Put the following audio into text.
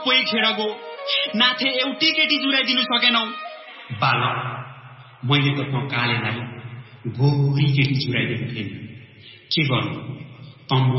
पोइ खेर गो नाथे एउटी केटी जुराइदिनु सकेनौ। बालक, मैले त कालेलाई गोरी केटी जुराइदिएको थिएन। के गर्नु, त